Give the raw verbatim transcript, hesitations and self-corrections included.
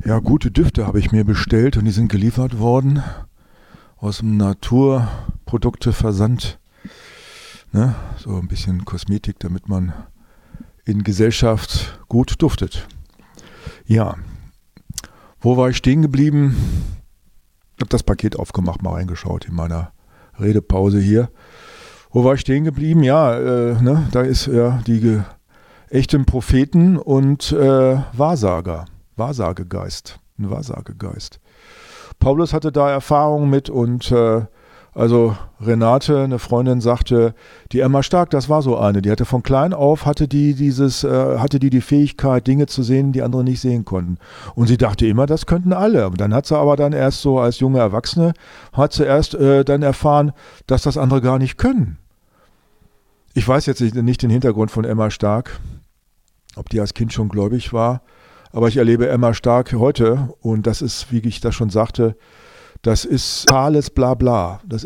Ja, gute Düfte habe ich mir bestellt und die sind geliefert worden aus dem Naturprodukteversand. Ne? So ein bisschen Kosmetik, damit man in Gesellschaft gut duftet. Ja, wo war ich stehen geblieben? Ich habe das Paket aufgemacht, mal reingeschaut in meiner Redepause hier. Wo war ich stehen geblieben? Ja, äh, ne, da ist ja die ge- echten Propheten und äh, Wahrsager, Wahrsagegeist, ein Wahrsagegeist. Paulus hatte da Erfahrung mit und äh, also Renate, eine Freundin, sagte, die Emma Stark, das war so eine, die hatte von klein auf, hatte die dieses, äh, hatte die die Fähigkeit, Dinge zu sehen, die andere nicht sehen konnten. Und sie dachte immer, das könnten alle. Und dann hat sie aber dann erst so als junge Erwachsene, hat sie erst äh, dann erfahren, dass das andere gar nicht können. Ich weiß jetzt nicht, nicht den Hintergrund von Emma Stark, ob die als Kind schon gläubig war, aber ich erlebe Emma Stark heute und das ist, wie ich das schon sagte, das ist totales Blabla. Das